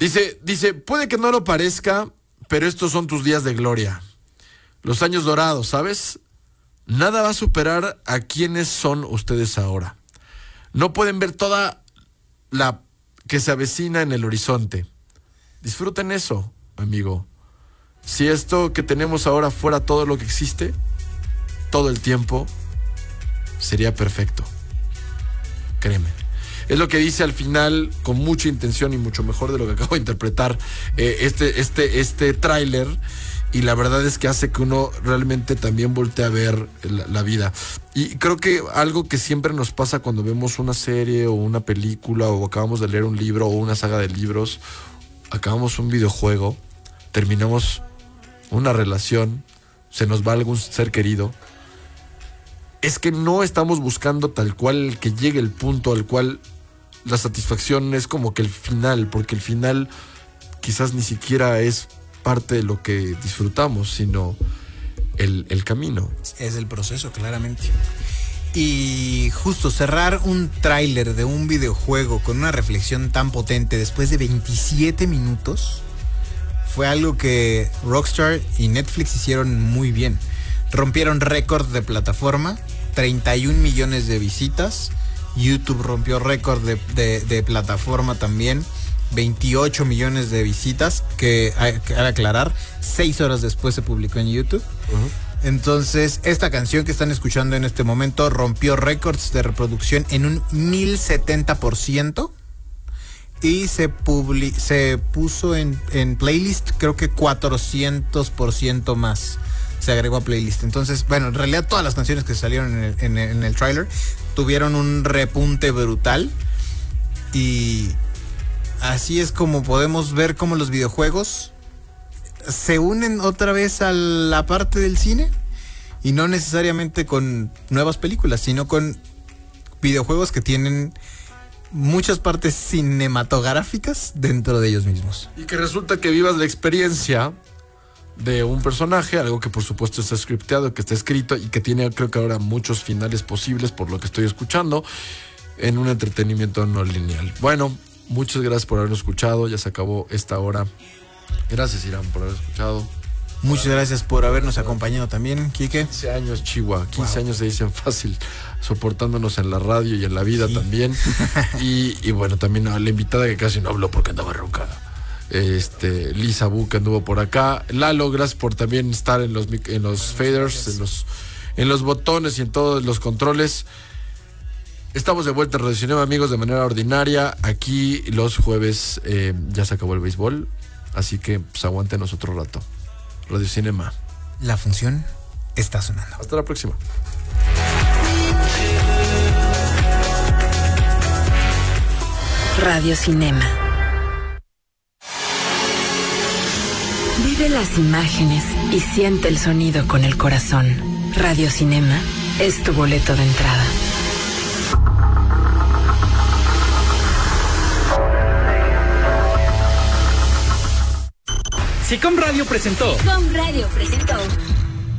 Dice, puede que no lo parezca, pero estos son tus días de gloria. Los años dorados, ¿sabes? Nada va a superar a quienes son ustedes ahora. No pueden ver toda la que se avecina en el horizonte. Disfruten eso, amigo. Si esto que tenemos ahora fuera todo lo que existe, todo el tiempo, sería perfecto. Créeme. Es lo que dice al final, con mucha intención y mucho mejor de lo que acabo de interpretar este tráiler. Y la verdad es que hace que uno realmente también voltee a ver la vida. Y creo que algo que siempre nos pasa cuando vemos una serie o una película o acabamos de leer un libro o una saga de libros, acabamos un videojuego, terminamos una relación, se nos va algún ser querido, es que no estamos buscando tal cual que llegue el punto al cual la satisfacción es como que el final, porque el final quizás ni siquiera es parte de lo que disfrutamos, sino el camino. Es el proceso, claramente. Y justo cerrar un tráiler de un videojuego con una reflexión tan potente después de 27 minutos fue algo que Rockstar y Netflix hicieron muy bien. Rompieron récord de plataforma, 31 millones de visitas. YouTube rompió récord de plataforma también, 28 millones de visitas, que hay que aclarar, 6 horas después se publicó en YouTube. Uh-huh. Entonces, esta canción que están escuchando en este momento rompió récords de reproducción en un 1070% y se puso en playlist, creo que 400% más se agregó a playlist. Entonces, bueno, en realidad todas las canciones que salieron en el tráiler tuvieron un repunte brutal, y así es como podemos ver cómo los videojuegos se unen otra vez a la parte del cine, y no necesariamente con nuevas películas, sino con videojuegos que tienen muchas partes cinematográficas dentro de ellos mismos. Y que resulta que vivas la experiencia de un personaje, algo que por supuesto está scripteado, que está escrito y que tiene, creo que ahora, muchos finales posibles por lo que estoy escuchando, en un entretenimiento no lineal. Bueno, muchas gracias por habernos escuchado, ya se acabó esta hora. Gracias, Irán, por haber escuchado. Muchas gracias por habernos acompañado también, Quique. 15 años, Chihuahua. 15 años se dicen fácil, soportándonos en la radio y en la vida, sí, también. Y bueno, también a la invitada que casi no habló porque andaba ronca. Lisa Bu, que anduvo por acá. Lalo, gracias por también estar en los faders, en los botones y en todos los controles. Estamos de vuelta en Radio Cinema, amigos, de manera ordinaria. Aquí los jueves ya se acabó el béisbol, así que pues aguántenos otro rato. Radio Cinema. La función está sonando. Hasta la próxima. Radio Cinema. Vive las imágenes y siente el sonido con el corazón. Radio Cinema es tu boleto de entrada. Sicom Radio presentó.